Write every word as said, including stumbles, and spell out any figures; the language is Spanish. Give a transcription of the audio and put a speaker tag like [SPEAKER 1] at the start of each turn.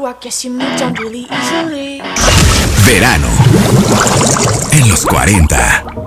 [SPEAKER 1] I guess you moved on really easily.
[SPEAKER 2] Verano en los cuarenta.